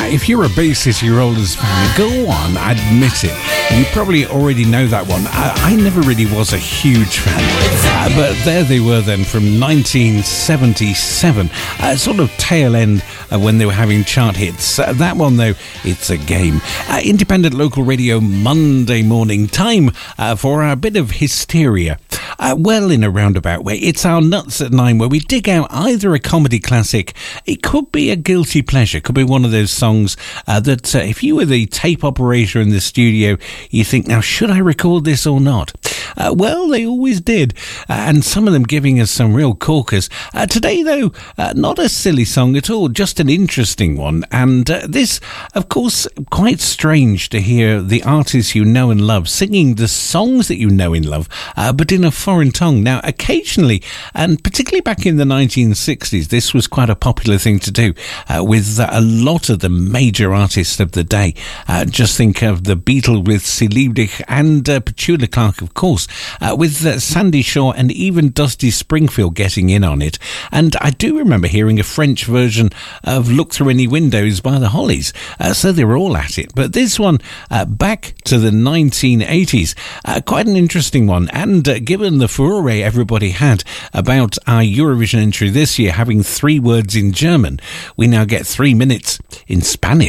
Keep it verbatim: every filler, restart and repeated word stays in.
if you're a Bay City Rollers fan, go on, admit it. You probably already know that one. I, I never really was a huge fan, uh, but there they were then from nineteen seventy-seven, uh, sort of tail end uh, when they were having chart hits. Uh, that one, though, it's a game. Uh, independent local radio Monday morning, time uh, for a bit of hysteria. Uh, well, in a roundabout way, it's our Nuts at Nine, where we dig out either a comedy classic, it could be a guilty pleasure, it could be one of those songs uh, that uh, if you were the tape operator in the studio, you think, now, should I record this or not? Uh, well, they always did, uh, and some of them giving us some real corkers. Uh, today, though, uh, not a silly song at all, just an interesting one. And uh, this, of course, quite strange to hear the artists you know and love singing the songs that you know and love, uh, but in a foreign tongue. Now, occasionally, and particularly back in the nineteen sixties, this was quite a popular thing to do uh, with uh, a lot of the major artists of the day. Uh, just think of the Beatles with Celine Dion and uh, Petula Clark, of course, uh, with uh, Sandy Shaw and even Dusty Springfield getting in on it. And I do remember hearing a French version of Look Through Any Windows by the Hollies. Uh, so they were all at it. But this one, uh, back to the nineteen eighties, uh, quite an interesting one. And uh, given the furore everybody had about our Eurovision entry this year having three words in German, we now get three minutes in Spanish.